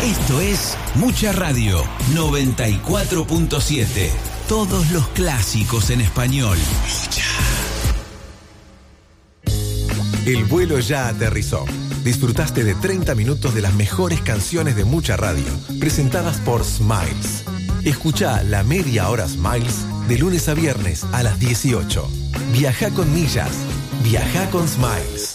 Esto es Mucha Radio 94.7. Todos los clásicos en español. Mucha. El vuelo ya aterrizó. Disfrutaste de 30 minutos de las mejores canciones de Mucha Radio, presentadas por Smiles. Escucha la media hora Smiles de lunes a viernes a las 18. Viaja con millas. Viaja con Smiles.